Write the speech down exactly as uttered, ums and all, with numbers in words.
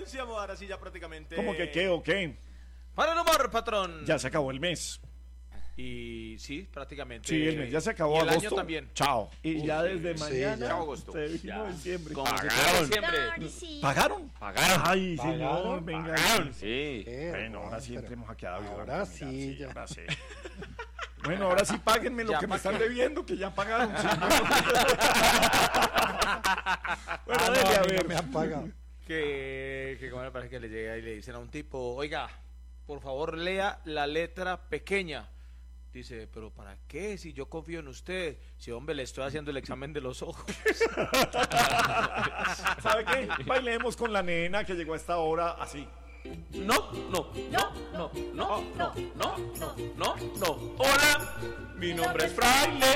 anunciamos ahora sí ya prácticamente. ¿Cómo que qué o qué? Para el humor, patrón. Ya se acabó el mes. Y sí, prácticamente. Sí, el mes ya se acabó. Y el agosto. año también. Chao. Y Uf, ya desde sí, mañana. ya. Chao, agosto. Se vino Ya. diciembre. Como si fuera ¿Pagaron? diciembre. Claro, sí. ¿Pagaron? Pagaron. Ay, ¿Pagaron? señor, venga. Pagaron, sí. Qué Bueno, ahora sí pero- entremos aquí a David. Ahora Vamos a sí, mirar, ya. ahora sí. Bueno, ahora sí páguenme lo Ya que me están paguen. debiendo, que ya pagaron. Sí. Bueno, Ah, no, dele, a a mí no ver. me han pagado. Que, que como me parece que le llega y le dicen a un tipo, oiga, por favor lea la letra pequeña. Dice, pero ¿para qué? Si yo confío en usted. Si, hombre, le estoy haciendo el examen de los ojos. ¿Sabe qué? Bailemos con la nena que llegó a esta hora así. No, no, no, no, no, no, no, no, no, no. Hola, mi nombre es Fraile.